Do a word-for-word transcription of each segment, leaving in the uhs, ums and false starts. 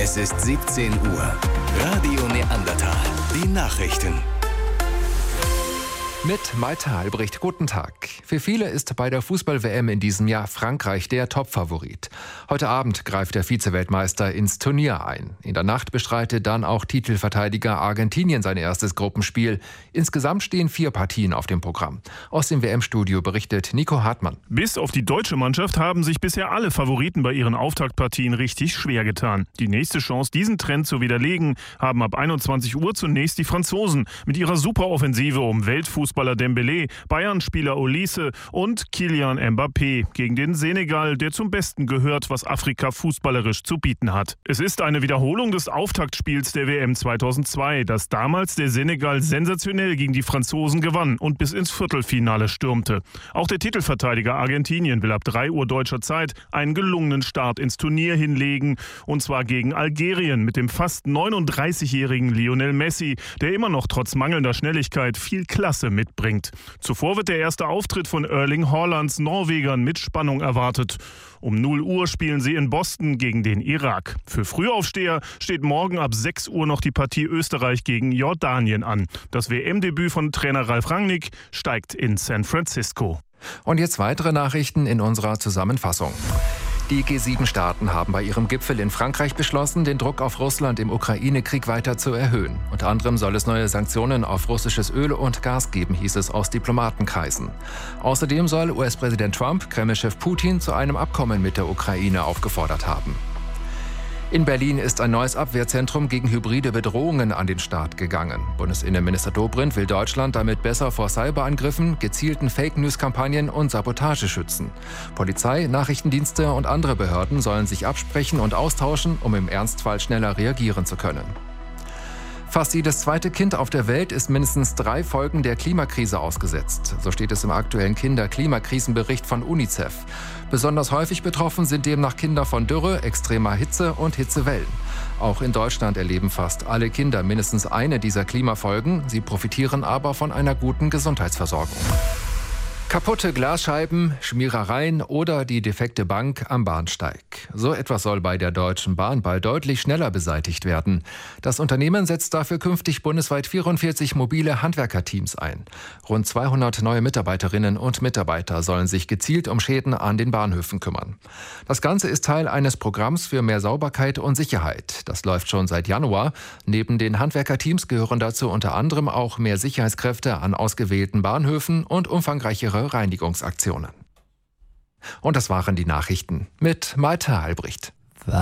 Es ist siebzehn Uhr. Radio Neandertal. Die Nachrichten. Mit Malte Albrecht, guten Tag. Für viele ist bei der Fußball-W M in diesem Jahr Frankreich der Topfavorit. Heute Abend greift der Vize-Weltmeister ins Turnier ein. In der Nacht bestreitet dann auch Titelverteidiger Argentinien sein erstes Gruppenspiel. Insgesamt stehen vier Partien auf dem Programm. Aus dem W M-Studio berichtet Nico Hartmann. Bis auf die deutsche Mannschaft haben sich bisher alle Favoriten bei ihren Auftaktpartien richtig schwer getan. Die nächste Chance, diesen Trend zu widerlegen, haben ab einundzwanzig Uhr zunächst die Franzosen mit ihrer Superoffensive um Weltfußball Fußballer Dembélé, Bayern-Spieler Olise und Kylian Mbappé gegen den Senegal, der zum Besten gehört, was Afrika fußballerisch zu bieten hat. Es ist eine Wiederholung des Auftaktspiels der W M zweitausendzwei, das damals der Senegal sensationell gegen die Franzosen gewann und bis ins Viertelfinale stürmte. Auch der Titelverteidiger Argentinien will ab drei Uhr deutscher Zeit einen gelungenen Start ins Turnier hinlegen, und zwar gegen Algerien mit dem fast neununddreißigjährigen Lionel Messi, der immer noch trotz mangelnder Schnelligkeit viel Klasse mit mitbringt. Zuvor wird der erste Auftritt von Erling Haalands Norwegern mit Spannung erwartet. Um null Uhr spielen sie in Boston gegen den Irak. Für Frühaufsteher steht morgen ab sechs Uhr noch die Partie Österreich gegen Jordanien an. Das W M-Debüt von Trainer Ralf Rangnick steigt in San Francisco. Und jetzt weitere Nachrichten in unserer Zusammenfassung. Die G sieben Staaten haben bei ihrem Gipfel in Frankreich beschlossen, den Druck auf Russland im Ukraine-Krieg weiter zu erhöhen. Unter anderem soll es neue Sanktionen auf russisches Öl und Gas geben, hieß es aus Diplomatenkreisen. Außerdem soll U S-Präsident Trump Kreml-Chef Putin zu einem Abkommen mit der Ukraine aufgefordert haben. In Berlin ist ein neues Abwehrzentrum gegen hybride Bedrohungen an den Start gegangen. Bundesinnenminister Dobrindt will Deutschland damit besser vor Cyberangriffen, gezielten Fake-News-Kampagnen und Sabotage schützen. Polizei, Nachrichtendienste und andere Behörden sollen sich absprechen und austauschen, um im Ernstfall schneller reagieren zu können. Fast jedes zweite Kind auf der Welt ist mindestens drei Folgen der Klimakrise ausgesetzt. So steht es im aktuellen Kinder-Klimakrisenbericht von UNICEF. Besonders häufig betroffen sind demnach Kinder von Dürre, extremer Hitze und Hitzewellen. Auch in Deutschland erleben fast alle Kinder mindestens eine dieser Klimafolgen. Sie profitieren aber von einer guten Gesundheitsversorgung. Kaputte Glasscheiben, Schmierereien oder die defekte Bank am Bahnsteig. So etwas soll bei der Deutschen Bahn bald deutlich schneller beseitigt werden. Das Unternehmen setzt dafür künftig bundesweit vierundvierzig mobile Handwerkerteams ein. Rund zweihundert neue Mitarbeiterinnen und Mitarbeiter sollen sich gezielt um Schäden an den Bahnhöfen kümmern. Das Ganze ist Teil eines Programms für mehr Sauberkeit und Sicherheit. Das läuft schon seit Januar. Neben den Handwerkerteams gehören dazu unter anderem auch mehr Sicherheitskräfte an ausgewählten Bahnhöfen und umfangreichere Reinigungsaktionen. Und das waren die Nachrichten mit Malte Albrecht.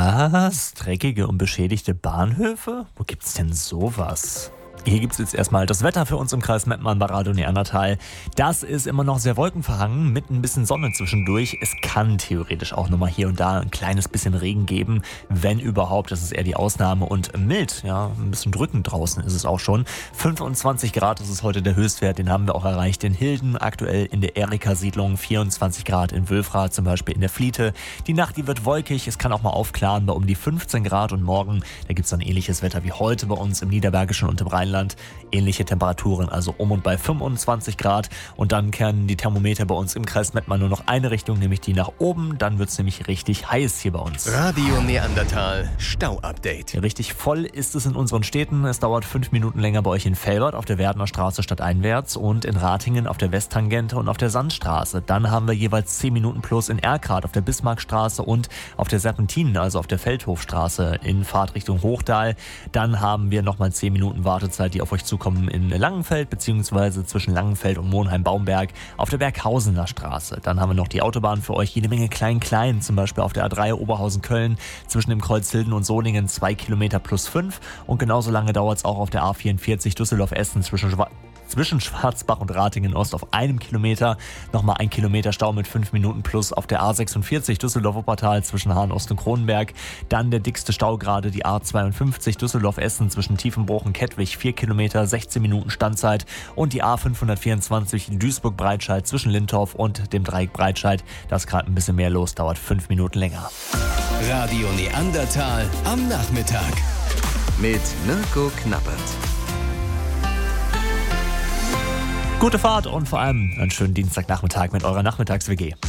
Was? Dreckige und beschädigte Bahnhöfe? Wo gibt's denn sowas? Hier gibt es jetzt erstmal das Wetter für uns im Kreis Mettmann bei Radio Neandertal. Das ist immer noch sehr wolkenverhangen, mit ein bisschen Sonne zwischendurch. Es kann theoretisch auch nochmal hier und da ein kleines bisschen Regen geben, wenn überhaupt. Das ist eher die Ausnahme und mild, ja, ein bisschen drückend draußen ist es auch schon. fünfundzwanzig Grad ist es heute der Höchstwert, den haben wir auch erreicht in Hilden, aktuell in der Erika-Siedlung, vierundzwanzig Grad in Wülfrath, zum Beispiel in der Fliete. Die Nacht, die wird wolkig, es kann auch mal aufklaren bei um die fünfzehn Grad und morgen, da gibt es dann ähnliches Wetter wie heute bei uns im Niederbergischen und im Rheinland. Ähnliche Temperaturen, also um und bei fünfundzwanzig Grad. Und dann kehren die Thermometer bei uns im Kreis Mettmann nur noch eine Richtung, nämlich die nach oben. Dann wird es nämlich richtig heiß hier bei uns. Radio Neandertal Stau-Update. Ja, richtig voll ist es in unseren Städten. Es dauert fünf Minuten länger bei euch in Velbert auf der Werdener Straße stadteinwärts und in Ratingen auf der Westtangente und auf der Sandstraße. Dann haben wir jeweils zehn Minuten plus in Erkrath auf der Bismarckstraße und auf der Serpentinen, also auf der Feldhofstraße in Fahrtrichtung Hochdahl. Dann haben wir nochmal zehn Minuten Wartezeit, die auf euch zukommen in Langenfeld bzw. zwischen Langenfeld und Monheim-Baumberg auf der Berghausener Straße. Dann haben wir noch die Autobahn für euch, jede Menge Klein-Klein, zum Beispiel auf der A drei Oberhausen-Köln zwischen dem Kreuz Hilden und Solingen zwei Kilometer plus fünf und genauso lange dauert es auch auf der A vierundvierzig Düsseldorf-Essen zwischen Schwa- Zwischen Schwarzbach und Ratingen Ost auf einem Kilometer, nochmal ein Kilometer Stau mit fünf Minuten plus auf der A sechsundvierzig Düsseldorf-Wuppertal zwischen Hahn Ost und Kronenberg. Dann der dickste Stau gerade die A zweiundfünfzig Düsseldorf-Essen zwischen Tiefenbruch und Kettwig, vier Kilometer, sechzehn Minuten Standzeit. Und die A fünfhundertvierundzwanzig Duisburg-Breitscheid zwischen Lintorf und dem Dreieck Breitscheid. Da ist gerade ein bisschen mehr los, dauert fünf Minuten länger. Radio Neandertal am Nachmittag mit Mirko Knappert. Gute Fahrt und vor allem einen schönen Dienstagnachmittag mit eurer Nachmittags-W G.